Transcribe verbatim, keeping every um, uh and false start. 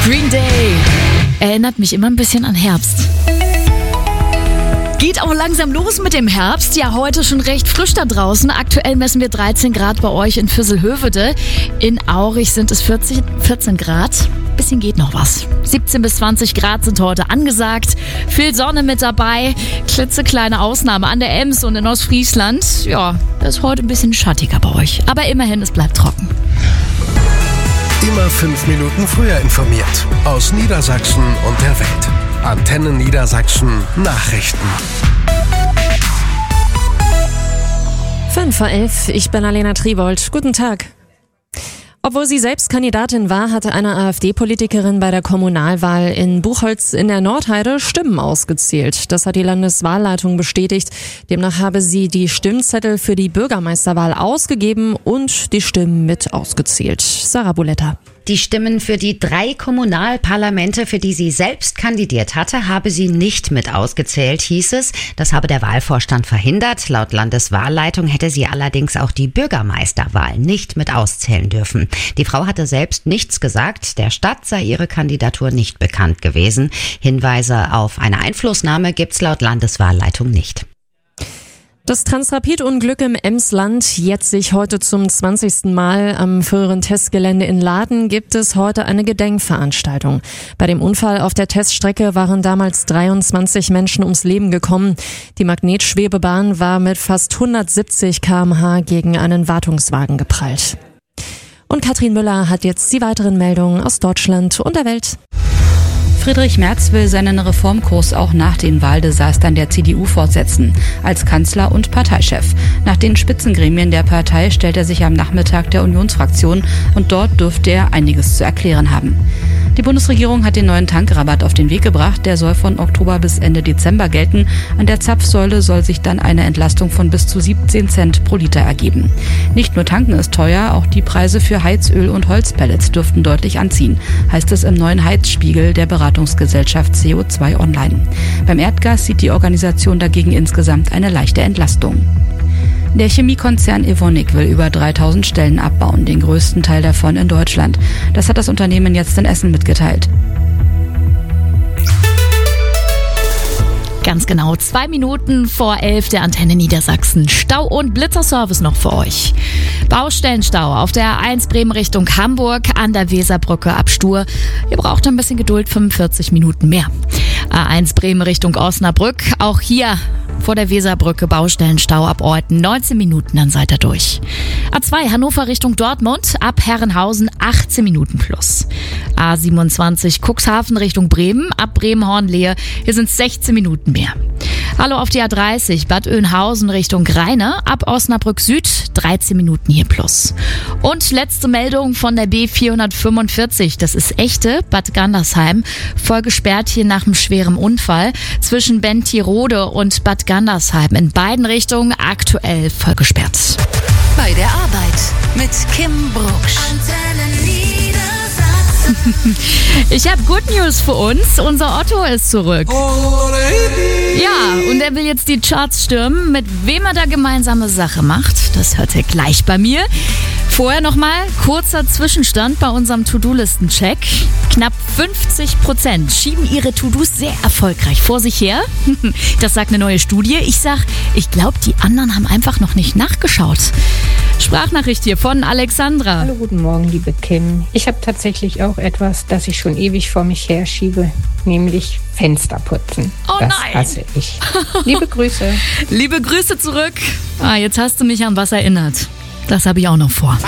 Green Day. Erinnert mich immer ein bisschen an Herbst. Geht auch langsam los mit dem Herbst. Ja, heute schon recht frisch da draußen. Aktuell messen wir dreizehn Grad bei euch in Vösel-Hövelte. In Aurich sind es vierzehn, vierzehn Grad. Bisschen geht noch was. siebzehn bis zwanzig Grad sind heute angesagt. Viel Sonne mit dabei. Klitzekleine Ausnahme an der Ems und in Ostfriesland. Ja, das ist heute ein bisschen schattiger bei euch. Aber immerhin, es bleibt trocken. Immer fünf Minuten früher informiert. Aus Niedersachsen und der Welt. Antenne Niedersachsen Nachrichten. fünf vor elf, ich bin Alena Triebold. Guten Tag. Obwohl sie selbst Kandidatin war, hatte eine AfD-Politikerin bei der Kommunalwahl in Buchholz in der Nordheide Stimmen ausgezählt. Das hat die Landeswahlleitung bestätigt. Demnach habe sie die Stimmzettel für die Bürgermeisterwahl ausgegeben und die Stimmen mit ausgezählt. Sarah Buletta. Die Stimmen für die drei Kommunalparlamente, für die sie selbst kandidiert hatte, habe sie nicht mit ausgezählt, hieß es. Das habe der Wahlvorstand verhindert. Laut Landeswahlleitung hätte sie allerdings auch die Bürgermeisterwahl nicht mit auszählen dürfen. Die Frau hatte selbst nichts gesagt. Der Stadt sei ihre Kandidatur nicht bekannt gewesen. Hinweise auf eine Einflussnahme gibt's laut Landeswahlleitung nicht. Das Transrapid-Unglück im Emsland jährt sich heute zum zwanzigsten Mal. Am früheren Testgelände in Laden gibt es heute eine Gedenkveranstaltung. Bei dem Unfall auf der Teststrecke waren damals dreiundzwanzig Menschen ums Leben gekommen. Die Magnetschwebebahn war mit fast hundertsiebzig Kilometer pro Stunde gegen einen Wartungswagen geprallt. Und Katrin Müller hat jetzt die weiteren Meldungen aus Deutschland und der Welt. Friedrich Merz will seinen Reformkurs auch nach den Wahldesastern der C D U fortsetzen, als Kanzler und Parteichef. Nach den Spitzengremien der Partei stellt er sich am Nachmittag der Unionsfraktion und dort dürfte er einiges zu erklären haben. Die Bundesregierung hat den neuen Tankrabatt auf den Weg gebracht. Der soll von Oktober bis Ende Dezember gelten. An der Zapfsäule soll sich dann eine Entlastung von bis zu siebzehn Cent pro Liter ergeben. Nicht nur tanken ist teuer, auch die Preise für Heizöl und Holzpellets dürften deutlich anziehen, heißt es im neuen Heizspiegel der Beratungsgesellschaft C O zwei Online. Beim Erdgas sieht die Organisation dagegen insgesamt eine leichte Entlastung. Der Chemiekonzern Evonik will über dreitausend Stellen abbauen, den größten Teil davon in Deutschland. Das hat das Unternehmen jetzt in Essen mitgeteilt. Ganz genau, zwei Minuten vor elf der Antenne Niedersachsen. Stau- und Blitzerservice noch für euch. Baustellenstau auf der A eins Bremen Richtung Hamburg an der Weserbrücke ab Stur. Ihr braucht ein bisschen Geduld, fünfundvierzig Minuten mehr. A eins Bremen Richtung Osnabrück, auch hier vor der Weserbrücke Baustellenstau ab Orten, neunzehn Minuten, dann seid ihr durch. A zwei Hannover Richtung Dortmund, ab Herrenhausen achtzehn Minuten plus. A siebenundzwanzig Cuxhaven Richtung Bremen, ab Bremen-Hornlehe, hier sind sechzehn Minuten mehr. Hallo auf die A dreißig Bad Oeynhausen Richtung Rheine, ab Osnabrück Süd, dreizehn Minuten hier plus. Und letzte Meldung von der B vierhundertfünfundvierzig, das ist Echte, Bad Gandersheim, voll gesperrt hier nach einem schweren Unfall zwischen Bentirode und Bad Gandersheim. In beiden Richtungen aktuell voll gesperrt. Bei der Arbeit mit Kim Brucksch. Ich habe Good News für uns. Unser Otto ist zurück. Ja, und er will jetzt die Charts stürmen. Mit wem er da gemeinsame Sache macht, das hört ihr gleich bei mir. Vorher nochmal kurzer Zwischenstand bei unserem To-Do-Listen-Check. Knapp fünfzig Prozent schieben ihre To-Dos sehr erfolgreich vor sich her. Das sagt eine neue Studie. Ich sag, ich glaube, die anderen haben einfach noch nicht nachgeschaut. Sprachnachricht hier von Alexandra. Hallo, guten Morgen, liebe Kim. Ich habe tatsächlich auch etwas, das ich schon ewig vor mich herschiebe, nämlich Fenster putzen. Oh das nein! hasse ich. Liebe Grüße. Liebe Grüße zurück. Ah, jetzt hast du mich an was erinnert. Das habe ich auch noch vor.